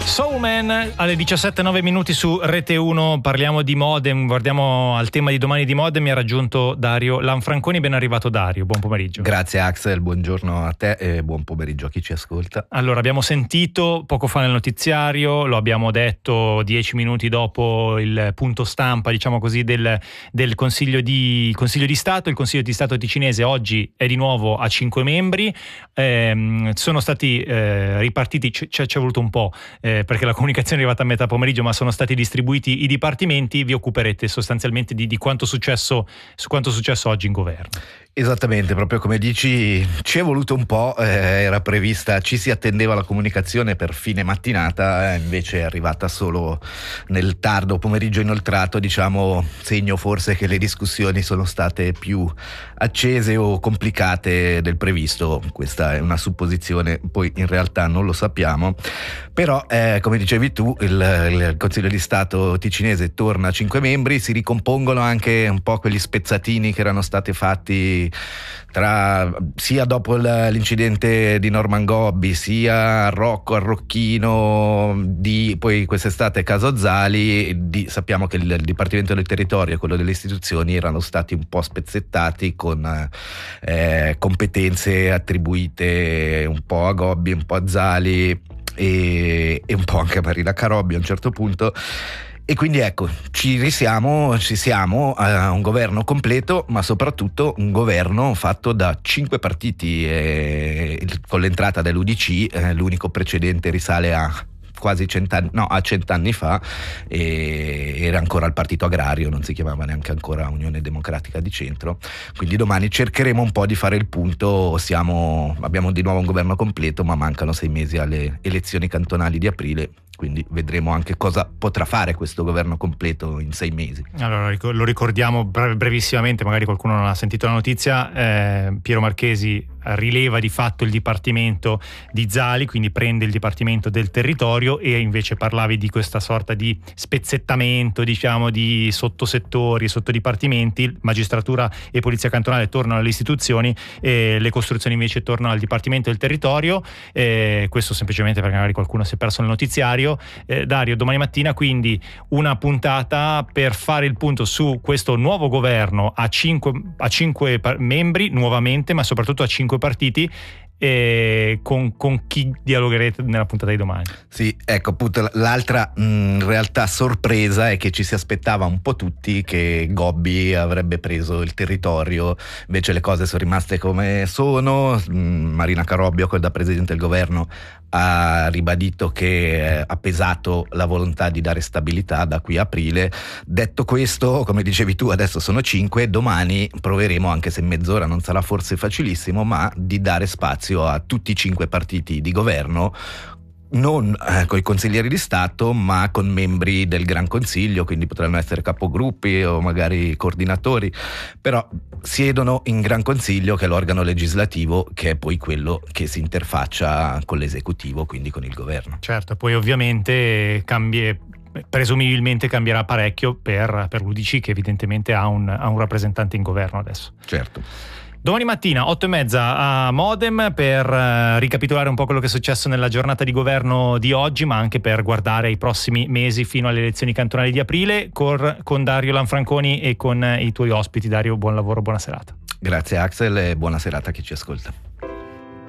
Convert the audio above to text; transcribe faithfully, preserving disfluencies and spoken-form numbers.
Soulman alle diciassette e nove minuti su Rete uno, parliamo di Modem, guardiamo al tema di domani di Modem. Mi ha raggiunto Dario Lanfranconi, ben arrivato Dario, buon pomeriggio. Grazie Axel, buongiorno a te e buon pomeriggio a chi ci ascolta. Allora, abbiamo sentito poco fa nel notiziario, lo abbiamo detto dieci minuti dopo il punto stampa, diciamo così, del, del Consiglio di, Consiglio di Stato. Il Consiglio di Stato ticinese oggi è di nuovo a cinque membri, eh, sono stati eh, ripartiti, ci è voluto un po' eh, perché la comunicazione è arrivata a metà pomeriggio, ma sono stati distribuiti i dipartimenti. Vi occuperete sostanzialmente di, di quanto successo, su quanto è successo oggi in governo. Esattamente, proprio come dici, ci è voluto un po', eh, era prevista, ci si attendeva la comunicazione per fine mattinata, eh, invece è arrivata solo nel tardo pomeriggio inoltrato, diciamo, segno forse che le discussioni sono state più accese o complicate del previsto. Questa è una supposizione, poi in realtà non lo sappiamo, però eh, come dicevi tu, il, il Consiglio di Stato ticinese torna a cinque membri, si ricompongono anche un po' quegli spezzatini che erano stati fatti tra sia dopo l'incidente di Norman Gobbi, sia a Rocco, a Rocchino, di poi quest'estate Caso Zali. Di, sappiamo che il, il Dipartimento del Territorio e quello delle istituzioni erano stati un po' spezzettati con eh, competenze attribuite un po' a Gobbi, un po' a Zali e, e un po' anche a Marina Carobbi a un certo punto. E quindi ecco, ci risiamo, ci siamo a un governo completo, ma soprattutto un governo fatto da cinque partiti, eh, con l'entrata dell'U D C, eh, l'unico precedente risale a quasi cent'anni, no, a cent'anni fa, e era ancora il Partito Agrario, non si chiamava neanche ancora Unione Democratica di Centro. Quindi domani cercheremo un po' di fare il punto. Siamo, abbiamo di nuovo un governo completo, ma mancano sei mesi alle elezioni cantonali di aprile. Quindi vedremo anche cosa potrà fare questo governo completo in sei mesi. Allora lo ricordiamo brevissimamente, magari qualcuno non ha sentito la notizia. eh, Piero Marchesi rileva di fatto il dipartimento di Zali, quindi prende il dipartimento del territorio, e invece parlavi di questa sorta di spezzettamento, diciamo, di sottosettori, sottodipartimenti. Magistratura e polizia cantonale tornano alle istituzioni, e le costruzioni invece tornano al dipartimento del territorio. eh, questo semplicemente perché magari qualcuno si è perso nel notiziario. Eh, Dario, domani mattina quindi una puntata per fare il punto su questo nuovo governo a cinque, a cinque par- membri nuovamente, ma soprattutto a cinque partiti. E con, con chi dialogherete nella puntata di domani? Sì, ecco appunto l'altra mh, in realtà sorpresa è che ci si aspettava un po' tutti che Gobbi avrebbe preso il territorio, invece le cose sono rimaste come sono. mh, Marina Carobbi, da presidente del governo, ha ribadito che eh, ha pesato la volontà di dare stabilità da qui a aprile. Detto questo, come dicevi tu, adesso sono cinque, domani proveremo, anche se in mezz'ora non sarà forse facilissimo, ma di dare spazio a tutti i cinque partiti di governo, non eh, con i consiglieri di Stato, ma con membri del Gran Consiglio, quindi potranno essere capogruppi o magari coordinatori, però siedono in Gran Consiglio, che è l'organo legislativo, che è poi quello che si interfaccia con l'esecutivo, quindi con il governo. Certo, poi ovviamente cambia, presumibilmente cambierà parecchio per, per l'U D C, che evidentemente ha un, ha un rappresentante in governo adesso. Certo. Domani mattina otto e mezza a Modem per uh, ricapitolare un po' quello che è successo nella giornata di governo di oggi, ma anche per guardare i prossimi mesi fino alle elezioni cantonali di aprile, cor, con Dario Lanfranconi e con uh, i tuoi ospiti. Dario, buon lavoro, buona serata. Grazie Axel e buona serata a chi ci ascolta.